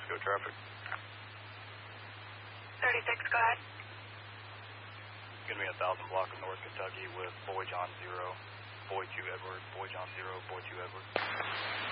Go traffic. 36, go ahead. Going to be 1,000 block of North Kentucky with Boy John 0, Boy 2 Edward, Boy John 0, Boy 2 Edward.